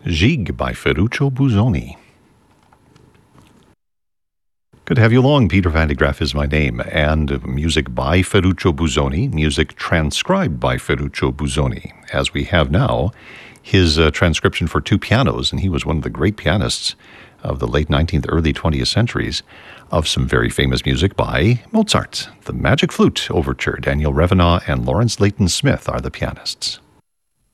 Gig by Ferruccio Busoni. Good to have you along. Peter Van de Graaff is my name, and music by Ferruccio Busoni, music transcribed by Ferruccio Busoni, as we have now his transcription for two pianos, and he was one of the great pianists of the late 19th, early 20th centuries, of some very famous music by Mozart. The Magic Flute Overture. Daniel Revenant and Lawrence Layton Smith are the pianists.